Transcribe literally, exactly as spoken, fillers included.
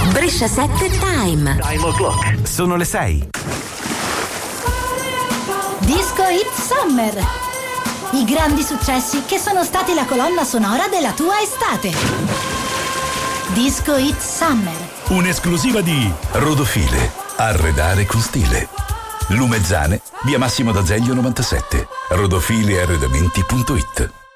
Brescia sette Time. Time o'clock. Sono le sei. Disco Hit Summer. I grandi successi che sono stati la colonna sonora della tua estate. Disco Hit Summer. Un'esclusiva di Rodofile. Arredare con stile. Lumezzane, via Massimo d'Azeglio novantasette. rodofile arredamenti punto it.